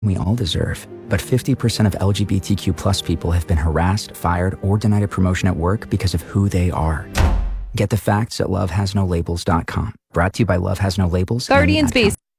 we all deserve. But 50% of LGBTQ plus people have been harassed, fired, or denied a promotion at work because of who they are. Get the facts at lovehasnolabels.com. Brought to you by Love Has No Labels. Guardians Base.